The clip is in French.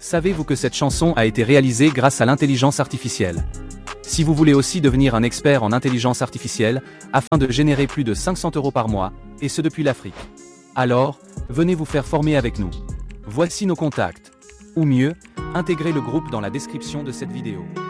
Savez-vous que cette chanson a été réalisée grâce à l'intelligence artificielle? Si vous voulez aussi devenir un expert en intelligence artificielle, afin de générer plus de 500 € par mois, et ce depuis l'Afrique, alors, venez vous faire former avec nous. Voici nos contacts. Ou mieux, intégrez le groupe dans la description de cette vidéo.